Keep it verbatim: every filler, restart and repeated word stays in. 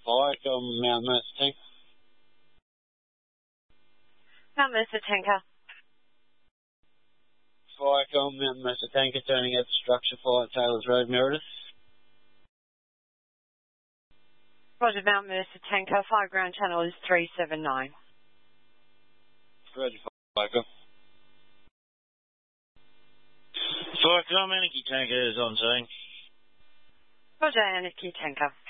Viacom, Mount Mercer Tank. Mount Mercer Tanker. Viacom, Mount Mercer Tanker, turning out the structure for Taylor's Road, Meredith. Roger, Mount Mercer Tanker. Fire ground channel is three seven nine. Roger, Viacom. Viacom, Anarchy Tanker is on scene. Roger, Anarchy Tanker.